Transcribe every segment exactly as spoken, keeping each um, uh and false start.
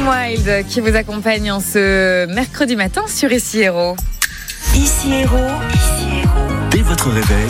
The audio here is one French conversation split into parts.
Wild qui vous accompagne en ce mercredi matin sur Ici Héros. Ici Héros. Ici Héros. Dès votre réveil.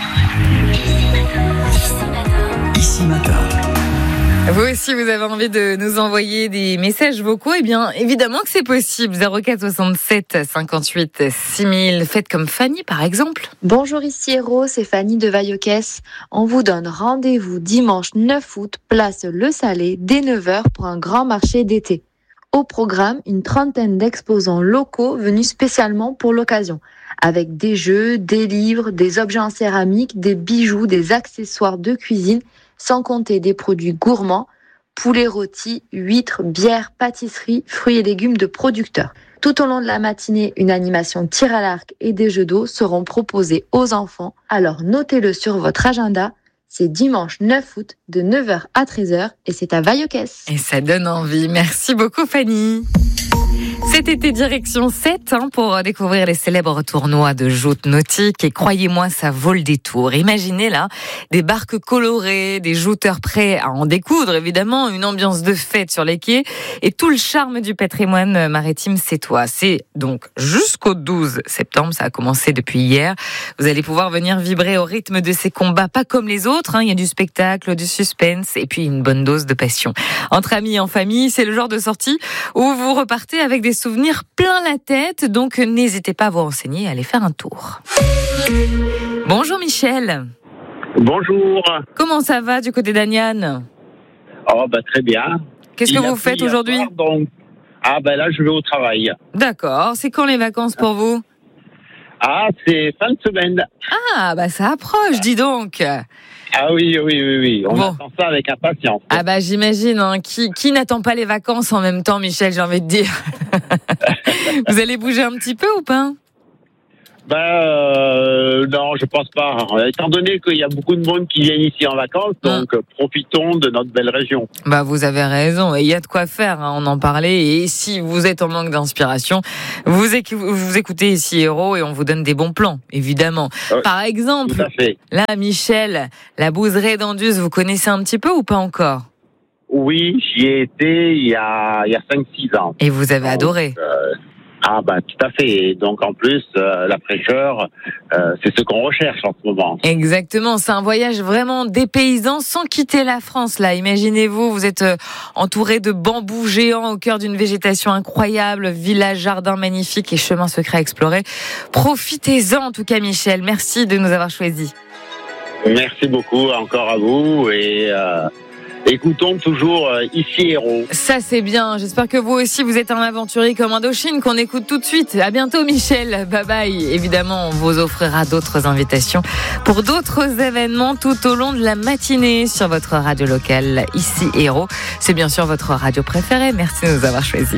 Ici matin. Vous aussi, vous avez envie de nous envoyer des messages vocaux? Eh bien, évidemment que c'est possible. zéro quatre soixante-sept cinquante-huit six mille. Faites comme Fanny, par exemple. Bonjour, ici Héros, c'est Fanny de Vaillocès. On vous donne rendez-vous dimanche neuf août, place Le Salé, dès neuf heures pour un grand marché d'été. Au programme, une trentaine d'exposants locaux venus spécialement pour l'occasion, avec des jeux, des livres, des objets en céramique, des bijoux, des accessoires de cuisine, sans compter des produits gourmands, poulet rôti, huîtres, bières, pâtisseries, fruits et légumes de producteurs. Tout au long de la matinée, une animation tir à l'arc et des jeux d'eau seront proposés aux enfants. Alors notez-le sur votre agenda, c'est dimanche neuf août de neuf heures à treize heures et c'est à Vaillocès. Et ça donne envie. Merci beaucoup Fanny. Cet été, direction Sète hein, pour découvrir les célèbres tournois de joutes nautiques. Et croyez-moi, ça vaut le détour. Imaginez là, des barques colorées, des jouteurs prêts à en découdre, évidemment, une ambiance de fête sur les quais et tout le charme du patrimoine maritime sétois. C'est donc jusqu'au douze septembre, ça a commencé depuis hier. Vous allez pouvoir venir vibrer au rythme de ces combats, pas comme les autres. Hein. Il y a du spectacle, du suspense et puis une bonne dose de passion. Entre amis, en famille, c'est le genre de sortie où vous repartez avec des souvenirs plein la tête, donc n'hésitez pas à vous renseigner et à aller faire un tour. Bonjour Michel. Bonjour. Comment ça va du côté d'Aniane? Oh bah très bien. Qu'est-ce Il que vous faites aujourd'hui? soir, donc... Ah ben bah là je vais au travail. D'accord, c'est quand les vacances pour vous? Ah c'est fin de semaine. Ah bah ça approche, dis donc. Ah oui, oui, oui, oui. On bon. attend ça avec impatience. Ah bah j'imagine, hein. qui, qui n'attend pas les vacances en même temps, Michel, j'ai envie de dire. Vous allez bouger un petit peu ou pas? Ben euh, non, je pense pas. Étant donné qu'il y a beaucoup de monde qui viennent ici en vacances, donc hum. profitons de notre belle région. Bah vous avez raison, et il y a de quoi faire, hein, on en parlait. Et si vous êtes en manque d'inspiration, vous, éc- vous écoutez Ici Héros et on vous donne des bons plans, évidemment. Oui, Par exemple, tout à fait. Là, Michel, la bouseraie d'Anduze, vous connaissez un petit peu ou pas encore? Oui, j'y ai été il y a, il y a cinq six ans. Et vous avez donc, adoré euh, Ah bah tout à fait. Et donc en plus euh, la fraîcheur, euh, c'est ce qu'on recherche en ce moment. Exactement, c'est un voyage vraiment dépaysant sans quitter la France. Là, imaginez-vous, vous êtes entouré de bambous géants au cœur d'une végétation incroyable, village, jardin magnifique et chemin secret à explorer. Profitez-en en tout cas, Michel. Merci de nous avoir choisis. Merci beaucoup encore à vous et euh, écoutons toujours euh, Ici Héros. Ça c'est bien, j'espère que vous aussi vous êtes un aventurier comme Indochine qu'on écoute tout de suite. À bientôt Michel, bye bye. Évidemment on vous offrira d'autres invitations pour d'autres événements tout au long de la matinée sur votre radio locale Ici Héros. C'est bien sûr votre radio préférée, merci de nous avoir choisis.